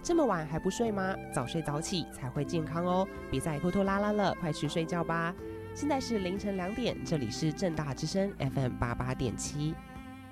这么晚还不睡吗？早睡早起才会健康哦，别再拖拖拉拉了，快去睡觉吧。现在是凌晨2点，这里是政大之声 FM88.7。